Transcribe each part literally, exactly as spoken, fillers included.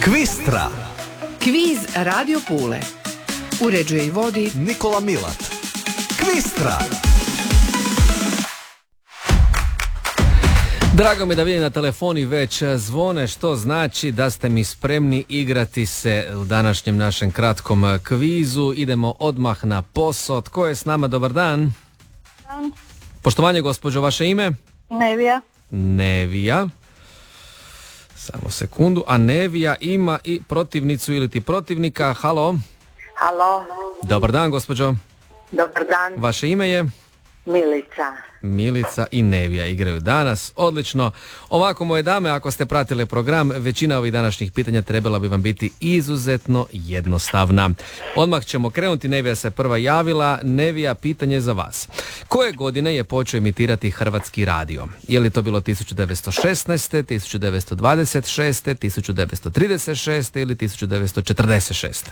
Kvistra. Kviz Radio Pule. Uređuje i vodi Nikola Milat. Kvistra. Drago mi da vidim na telefoni već zvone, što znači da ste mi spremni igrati se u današnjem našem kratkom kvizu. Idemo odmah na posao. Tko je s nama? Dobar dan. Dan. Poštovanje, gospođo, vaše ime? Nevija. Nevija. Samo sekundu. A Nevija ima i protivnicu ili ti protivnika. Halo. Halo. Dobar dan, gospođo. Dobar dan. Vaše ime je? Milica. Milica i Nevija igraju danas. Odlično. Ovako, moje dame, ako ste pratile program, većina ovih današnjih pitanja trebala bi vam biti izuzetno jednostavna. Odmah ćemo krenuti. Nevija se prva javila. Nevija, pitanje za vas. Koje godine je počeo emitirati Hrvatski radio? Je li to bilo tisuću devetsto šesnaeste, tisuću devetsto dvadeset šeste, tisuću devetsto trideset šeste ili tisuću devetsto četrdeset šeste?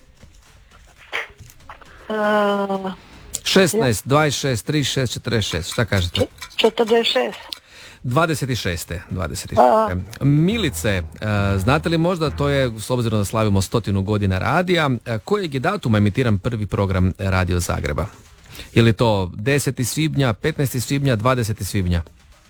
Uh, šesnaest, dvadeset šest, trideset šest, četrdeset šest. Šta kažete? četrdeset šest. dvadeset šest. dvadeset šest. Milice, znate li možda, to je, s obzirom da slavimo stotinu godina radija, kojeg je datuma emitiran prvi program Radio Zagreba? Je li to deseti svibnja, petnaesti svibnja, dvadeseti svibnja?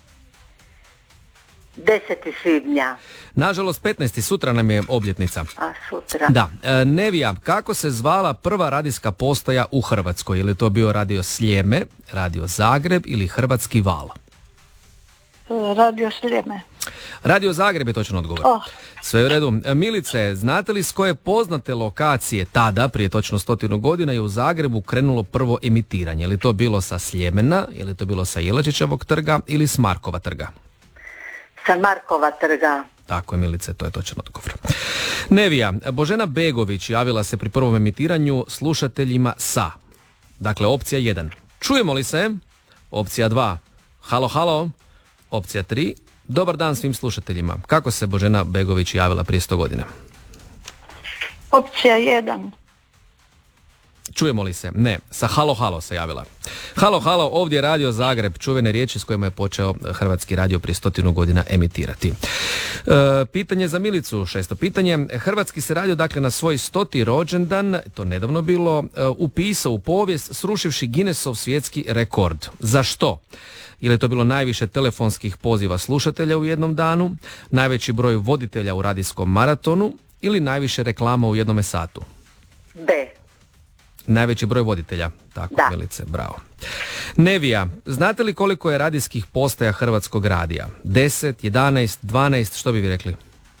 deseti svibnja. Nažalost, petnaesti sutra nam je obljetnica. A sutra. Da. E, Nevija, kako se zvala prva radijska postaja u Hrvatskoj? Je li to bio Radio Sljeme, Radio Zagreb ili Hrvatski val? Radio Sljeme. Radio Zagreb je točan odgovor. Oh. Sve u redu. Milice, znate li s koje poznate lokacije tada, prije točno stotinu godina, je u Zagrebu krenulo prvo emitiranje? Je li to bilo sa Sljemena, je li to bilo sa Jelačićevog trga ili s Markova trga? Sa Markova trga. Tako je, Milice, to je točan odgovor. Nevija, Božena Begović javila se pri prvom emitiranju slušateljima sa, dakle, opcija jedan. Čujemo li se? Opcija dva. Halo, halo. Opcija tri. Dobar dan svim slušateljima. Kako se Božena Begović javila prije sto godina? Opcija jedan. Čujemo li se? Ne. Sa halo, halo se javila. Halo, halo, ovdje je Radio Zagreb, čuvene riječi s kojima je počeo Hrvatski radio prije stotinu godina emitirati. E, pitanje za Milicu, šesto pitanje. Hrvatski se radio, dakle, na svoj stoti rođendan, to nedavno bilo, e, upisao u povijest srušivši Guinnessov svjetski rekord. Za što? Je li to bilo najviše telefonskih poziva slušatelja u jednom danu, najveći broj voditelja u radijskom maratonu ili najviše reklama u jednome satu? B. Najveći broj voditelja. Tako, da. Milice, bravo. Nevija, znate li koliko je radijskih postaja Hrvatskog radija? deset, jedanaest, dvanaest, što bi vi rekli?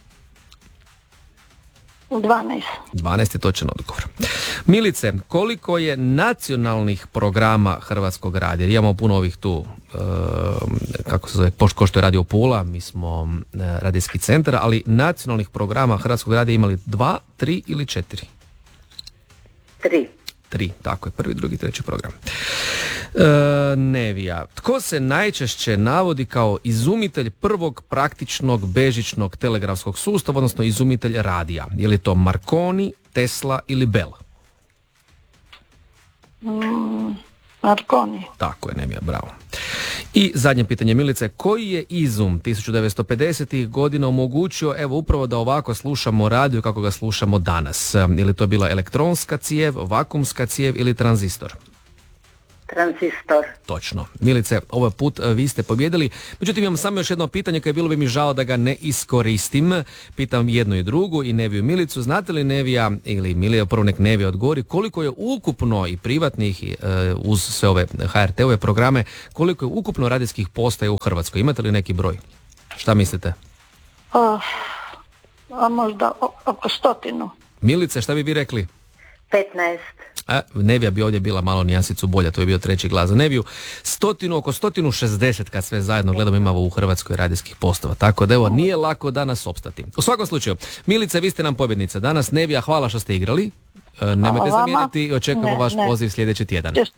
dvanaest. dvanaest je točan odgovor. Milice, koliko je nacionalnih programa Hrvatskog radija? Imamo puno ovih tu, e, kako se zove, ko što je Radio Pula, mi smo e, radijski centar, ali nacionalnih programa Hrvatskog radija imali dva, tri ili četiri? Tri. Tri, tako je, prvi, drugi, treći program. E, Nevija, tko se najčešće navodi kao izumitelj prvog praktičnog bežičnog telegrafskog sustava, odnosno izumitelj radija? Je li to Marconi, Tesla ili Bell? Mm, Marconi. Tako je, Nevija, bravo. I zadnje pitanje, Milice, koji je izum tisuću devetsto pedesetih godina omogućio, evo, upravo da ovako slušamo radio kako ga slušamo danas? Je li to bila elektronska cijev, vakumska cijev ili tranzistor? Tranzistor. Točno. Milice, ovaj put vi ste pobjedili. Međutim, imam samo još jedno pitanje koje bilo bi mi žao da ga ne iskoristim. Pitam jednu i drugu, i Neviju i Milicu. Znate li, Nevija ili Milija, prvo nek Nevija odgovori, koliko je ukupno i privatnih uh, uz sve ove ha er te-ove programe, koliko je ukupno radijskih postaja u Hrvatskoj? Imate li neki broj? Šta mislite? Oh, a možda o, oko stotinu. Milice, šta bi vi rekli? petnaest. A, Nevija bi ovdje bila malo nijansicu bolja, to je bio treći glas za Neviju. Stotinu, oko stotinu šezdeset kad sve zajedno gledamo imamo u Hrvatskoj radijskih postava. Tako da evo, nije lako danas opstati. U svakom slučaju, Milice, vi ste nam pobjednica danas. Nevija, hvala što ste igrali. E, nemojte zamijeniti i očekujemo ne, vaš ne. poziv sljedeći tjedan.